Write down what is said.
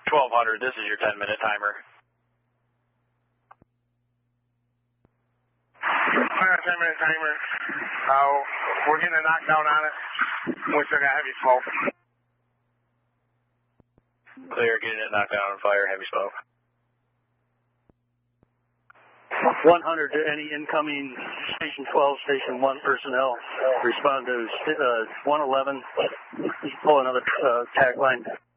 1200, this is your 10-minute timer. Fire 10-minute timer. We're getting a knockdown on it. We still got heavy smoke. Clear, getting it knocked down on fire, heavy smoke. 100 to any incoming Station 12, Station 1 personnel. Respond to 111. Pull another tag line.